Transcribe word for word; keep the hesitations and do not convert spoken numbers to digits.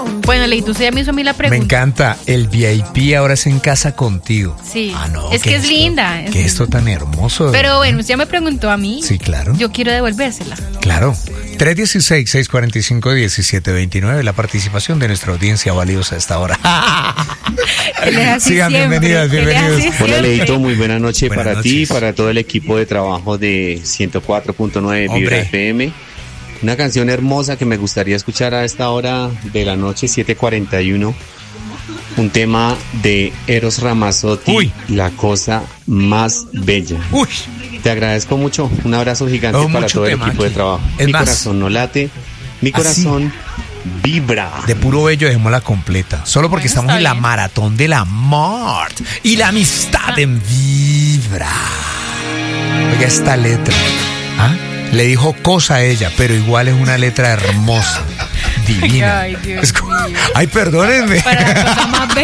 Bueno, Leito, usted ya me hizo a mí la pregunta. Me encanta. El V I P ahora es en casa contigo. Sí. Ah, no. Es que es esto, linda. Es que esto tan hermoso. Pero bueno, usted ya me preguntó a mí. Sí, claro. Yo quiero devolvérsela. Claro. tres uno seis, seis cuatro cinco, uno siete dos nueve. La participación de nuestra audiencia valiosa a esta hora. Sigan, bienvenidas, bienvenidos. Hola, Leito, muy buena noche Buenas para noches. ti y para todo el equipo de trabajo de ciento cuatro punto nueve Vibra Hombre. F M. Una canción hermosa que me gustaría escuchar a esta hora de la noche, siete cuarenta y uno. Un tema de Eros Ramazzotti, Uy. La cosa más bella. Uy. Te agradezco mucho. Un abrazo gigante Oh, para mucho todo el tema equipo de aquí. trabajo. Es Mi más, corazón no late, mi corazón vibra. De puro bello dejémosla completa. Solo porque Bueno, estamos está en la bien. maratón del amor y la amistad en Vibra. Oiga esta letra. ¿Ah? Le dijo cosa a ella, pero igual es una letra hermosa, divina. Ay, Dios Es como- mío. Ay, perdónenme. Para la cosa más